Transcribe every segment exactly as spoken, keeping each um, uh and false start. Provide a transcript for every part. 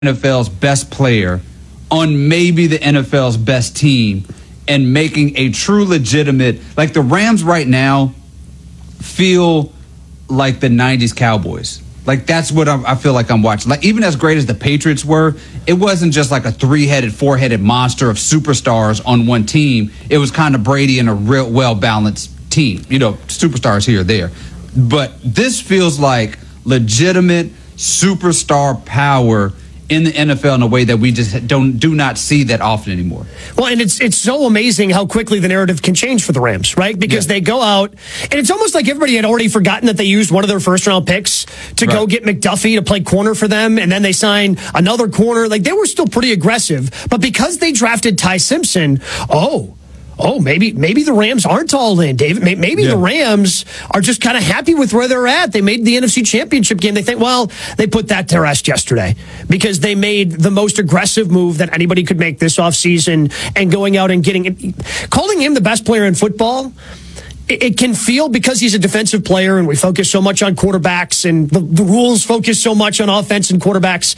N F L's best player on maybe the N F L's best team and making a true legitimate, like the Rams right now feel like the nineties Cowboys. Like that's what I'm, I feel like I'm watching. Like even as great as the Patriots were, it wasn't just like a three-headed, four-headed monster of superstars on one team. It was kind of Brady and a real well-balanced team. You know, superstars here or there. But this feels like legitimate superstar power in the N F L in a way that we just don't do not see that often anymore. Well, and it's it's so amazing how quickly the narrative can change for the Rams, right? Because yeah. they go out, and it's almost like everybody had already forgotten that they used one of their first-round picks to right. go get McDuffie to play corner for them, and then they sign another corner. Like, they were still pretty aggressive. But because they drafted Ty Simpson, oh, Oh, maybe maybe the Rams aren't all in, David. Maybe yeah. the Rams are just kind of happy with where they're at. They made the N F C Championship game. They think, well, they put that to rest yesterday because they made the most aggressive move that anybody could make this offseason and going out and getting calling him the best player in football. It can feel, because he's a defensive player and we focus so much on quarterbacks and the, the rules focus so much on offense and quarterbacks.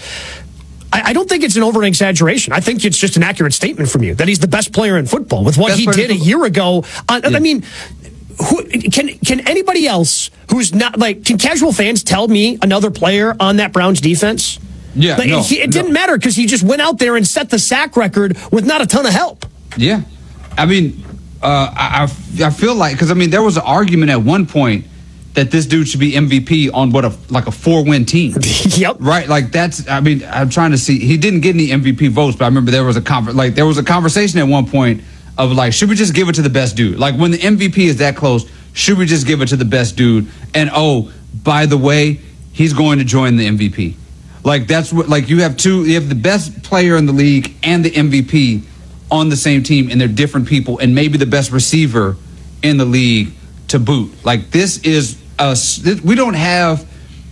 I don't think it's an over-exaggeration. I think it's just an accurate statement from you that he's the best player in football with what best he did a year ago. Uh, yeah. I mean, who, can can anybody else who's not, like, can casual fans tell me another player on that Browns defense? Yeah, like, no, he, it no. didn't matter because he just went out there and set the sack record with not a ton of help. Yeah. I mean, uh, I, I feel like, because, I mean, there was an argument at one point that this dude should be M V P on what a like a four-win team. Yep. Right. Like that's. I mean, I'm trying to see. He didn't get any M V P votes, but I remember there was a conver- like there was a conversation at one point of like, should we just give it to the best dude? Like when the M V P is that close, should we just give it to the best dude? And oh, by the way, he's going to join the M V P. Like that's what. Like you have two. You have the best player in the league and the M V P on the same team, and they're different people, and maybe the best receiver in the league to boot. Like this is. Uh, we don't have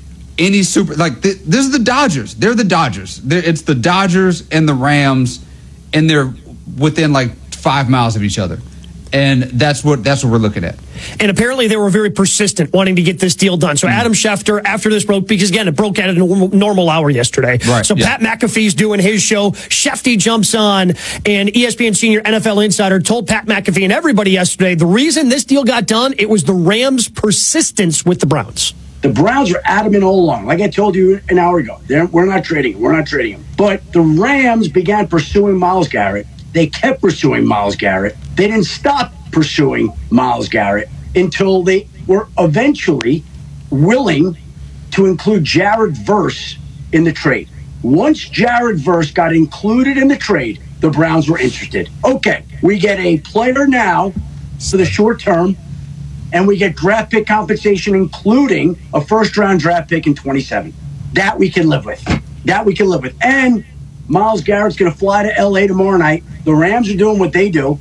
any super like th- this is the Dodgers. They're the Dodgers. They're, it's the Dodgers and the Rams, and they're within like five miles of each other, and that's what that's what we're looking at. And apparently they were very persistent wanting to get this deal done. So mm-hmm. Adam Schefter, after this broke, because again it broke at a normal, normal hour yesterday. Right. So yeah. Pat McAfee's doing his show. Shefty jumps on, and E S P N senior N F L insider told Pat McAfee and everybody yesterday the reason this deal got done, it was the Rams' persistence with the Browns. The Browns are adamant all along. Like I told you an hour ago, They're, we're not trading him. We're not trading him. But the Rams began pursuing Myles Garrett. They kept pursuing Myles Garrett. They didn't stop pursuing Myles Garrett until they were eventually willing to include Jared Verse in the trade. Once Jared Verse got included in the trade, the Browns were interested. Okay, we get a player now for the short term, and we get draft pick compensation, including a first-round draft pick in twenty-seven. That we can live with. That we can live with. And Myles Garrett's going to fly to L A tomorrow night. The Rams are doing what they do.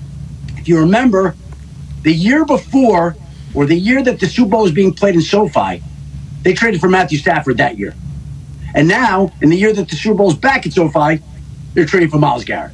If you remember, the year before, or the year that the Super Bowl was being played in SoFi, they traded for Matthew Stafford that year. And now, in the year that the Super Bowl is back at SoFi, they're trading for Myles Garrett.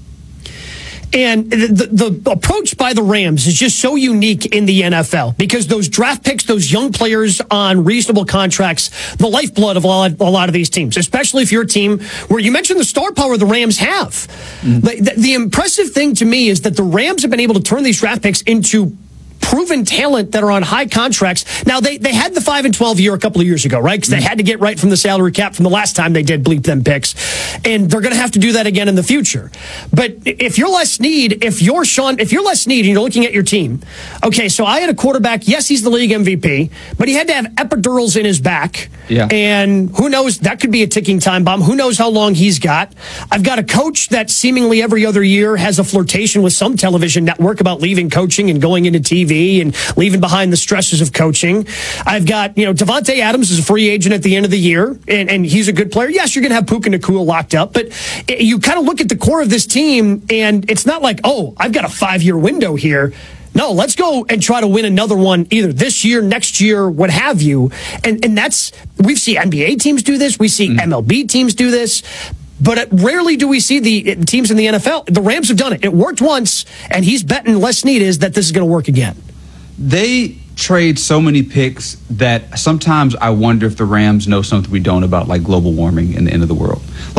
And the, the approach by the Rams is just so unique in the N F L because those draft picks, those young players on reasonable contracts, the lifeblood of a lot, a lot of these teams, especially if you're a team where you mentioned the star power the Rams have. Mm-hmm. The, the, the impressive thing to me is that the Rams have been able to turn these draft picks into proven talent that are on high contracts. Now, they, they had the five and twelve year a couple of years ago, right? Because they had to get right from the salary cap from the last time they did bleep them picks. And they're going to have to do that again in the future. But if you're Les Snead, if you're Sean, if you're Les Snead and you're looking at your team, okay, so I had a quarterback, yes, he's the league M V P, but he had to have epidurals in his back. Yeah. And who knows, that could be a ticking time bomb. Who knows how long he's got. I've got a coach that seemingly every other year has a flirtation with some television network about leaving coaching and going into T V and leaving behind the stresses of coaching. I've got, you know, Devontae Adams is a free agent at the end of the year, and, and he's a good player. Yes, you're going to have Puka Nacua locked up, but it, you kind of look at the core of this team, and it's not like, oh, I've got a five-year window here. No, let's go and try to win another one either this year, next year, what have you. And and that's, we've seen N B A teams do this. We see mm. M L B teams do this. But it, rarely do we see the teams in the N F L. The Rams have done it. It worked once, and he's betting Les Snead is that this is going to work again. They trade so many picks that sometimes I wonder if the Rams know something we don't about, like global warming and the end of the world.